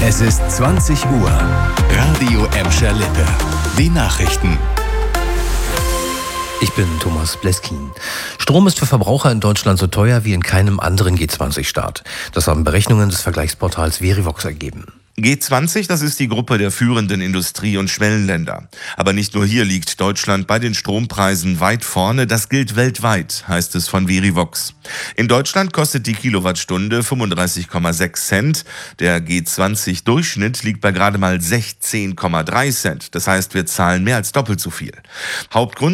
Es ist 20 Uhr. Radio Emscher Lippe. Die Nachrichten. Ich bin Thomas Bleskin. Strom ist für Verbraucher in Deutschland so teuer wie in keinem anderen G20-Staat. Das haben Berechnungen des Vergleichsportals Verivox ergeben. G20, das ist die Gruppe der führenden Industrie- und Schwellenländer. Aber nicht nur hier liegt Deutschland bei den Strompreisen weit vorne, das gilt weltweit, heißt es von Verivox. In Deutschland kostet die Kilowattstunde 35,6 Cent. Der G20-Durchschnitt liegt bei gerade mal 16,3 Cent. Das heißt, wir zahlen mehr als doppelt so viel. Hauptgrund